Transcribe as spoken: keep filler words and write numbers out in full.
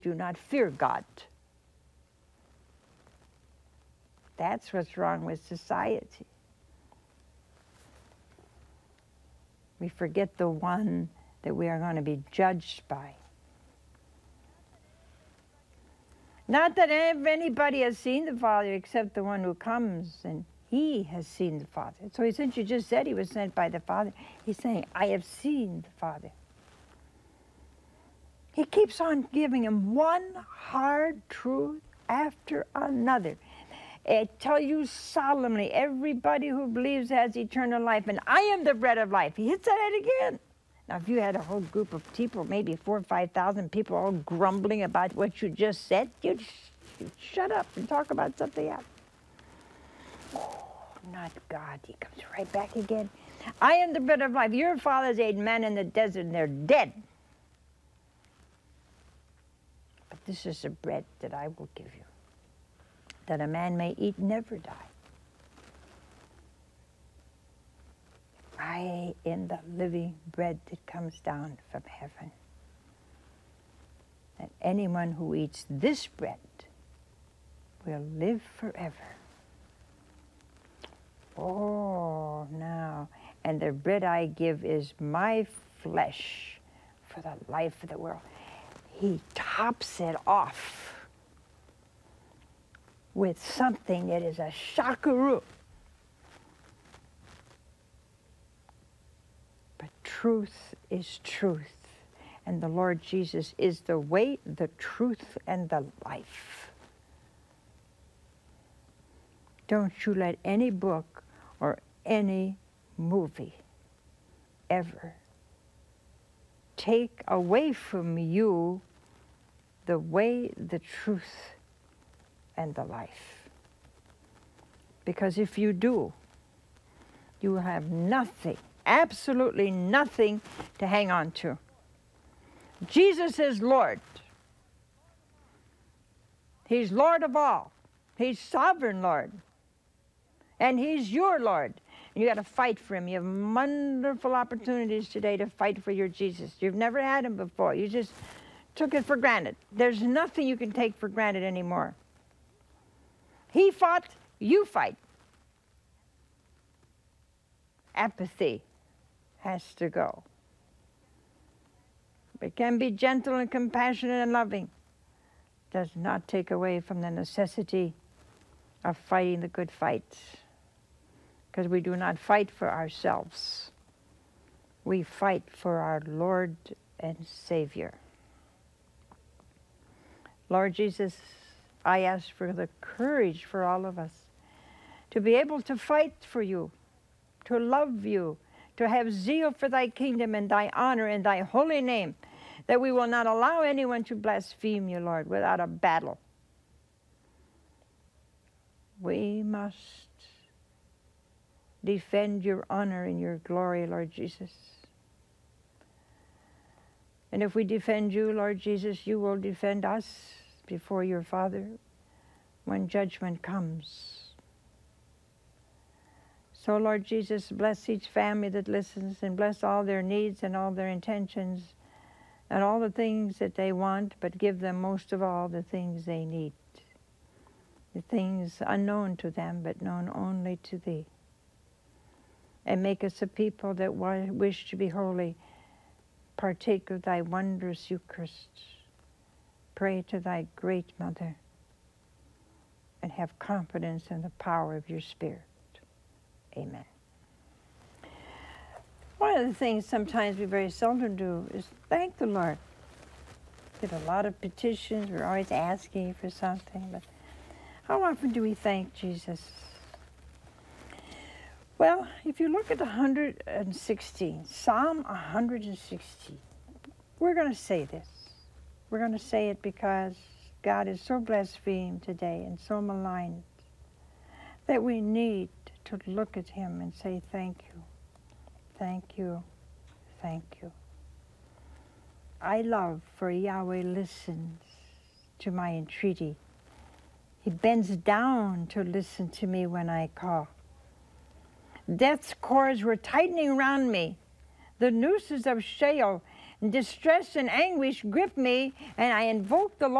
do not fear God. That's what's wrong with society. We forget the one that we are going to be judged by. Not that anybody has seen the Father except the one who comes, and he has seen the Father. So since you just said he was sent by the Father, he's saying, I have seen the Father. He keeps on giving him one hard truth after another. I tell you solemnly, everybody who believes has eternal life, and I am the bread of life. He hits at it again. Now, if you had a whole group of people, maybe four or five thousand people all grumbling about what you just said, you'd, you'd shut up and talk about something else. Oh, not God. He comes right back again. I am the bread of life. Your fathers ate manna in the desert, and they're dead. But this is the bread that I will give you, that a man may eat and never die. I am the living bread that comes down from heaven. And anyone who eats this bread will live forever. Oh, now, and the bread I give is my flesh for the life of the world. He tops it off with something that is a shockaroo. But truth is truth. And the Lord Jesus is the way, the truth, and the life. Don't you let any book or any movie ever take away from you the way, the truth, and the life. Because if you do, you will have nothing, absolutely nothing to hang on to. Jesus is Lord. He's Lord of all. He's sovereign Lord. And he's your Lord. And you got to fight for him. You have wonderful opportunities today to fight for your Jesus. You've never had him before. You just took it for granted. There's nothing you can take for granted anymore. He fought, you fight. Apathy has to go. It can be gentle and compassionate and loving. Does not take away from the necessity of fighting the good fight. Because we do not fight for ourselves. We fight for our Lord and Savior. Lord Jesus, I ask for the courage for all of us to be able to fight for you, to love you, to have zeal for thy kingdom and thy honor and thy holy name, that we will not allow anyone to blaspheme you, Lord, without a battle. We must defend your honor and your glory, Lord Jesus. And if we defend you, Lord Jesus, you will defend us before your Father when judgment comes. So, Lord Jesus, bless each family that listens, and bless all their needs and all their intentions and all the things that they want, but give them most of all the things they need, the things unknown to them but known only to thee. And make us a people that wish to be holy, partake of thy wondrous Eucharist, pray to thy great Mother, and have confidence in the power of your Spirit. Amen. One of the things sometimes we very seldom do is thank the Lord. We get a lot of petitions, we're always asking for something, but how often do we thank Jesus? Well, if you look at one hundred sixteen, Psalm one hundred sixteen, we're going to say this. We're going to say it because God is so blasphemed today and so maligned that we need to look at him and say, thank you, thank you, thank you. I love for Yahweh listens to my entreaty. He bends down to listen to me when I call. Death's cords were tightening around me. The nooses of Sheol Distress and anguish gripped me, and I invoked the Lord.